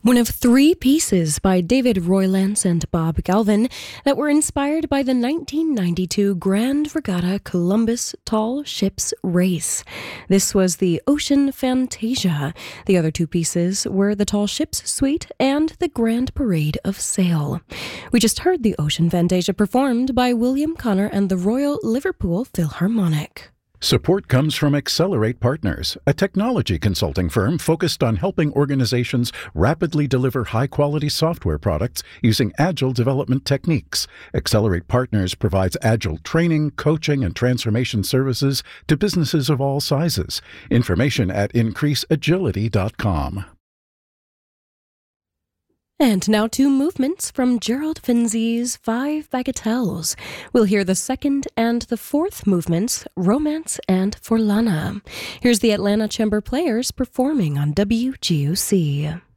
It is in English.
One of three pieces by David Roylance and Bob Galvin that were inspired by the 1992 Grand Regatta Columbus Tall Ships Race. This was the Ocean Fantasia. The other two pieces were the Tall Ships Suite and the Grand Parade of Sail. We just heard the Ocean Fantasia performed by William Connor and the Royal Liverpool Philharmonic. Support comes from Accelerate Partners, a technology consulting firm focused on helping organizations rapidly deliver high-quality software products using agile development techniques. Accelerate Partners provides agile training, coaching, and transformation services to businesses of all sizes. Information at increaseagility.com. And now two movements from Gerald Finzi's Five Bagatelles. We'll hear the second and the fourth movements, Romance and Forlana. Here's the Atlanta Chamber Players performing on WGUC.